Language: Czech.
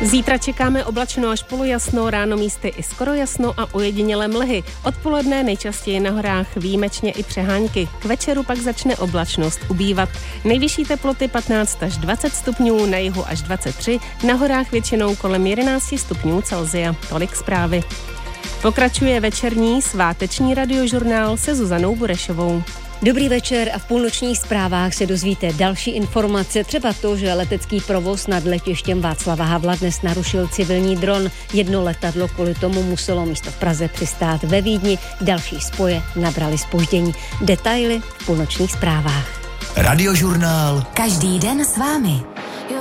Zítra čekáme oblačno až polojasno, ráno místy i skoro jasno a ojedinělé mlhy. Odpoledne nejčastěji na horách výjimečně i přehánky. K večeru pak začne oblačnost ubývat. Nejvyšší teploty 15 až 20 stupňů, na jihu až 23, na horách většinou kolem 11 stupňů Celsia. Tolik zprávy. Pokračuje večerní sváteční radiožurnál se Zuzanou Burešovou. Dobrý večer a v půlnočních zprávách se dozvíte další informace, třeba to, že letecký provoz nad letištěm Václava Havla dnes narušil civilní dron. Jedno letadlo kvůli tomu muselo místo v Praze přistát ve Vídni, další spoje nabrali zpoždění. Detaily v půlnočních zprávách. Radiožurnál. Každý den s vámi.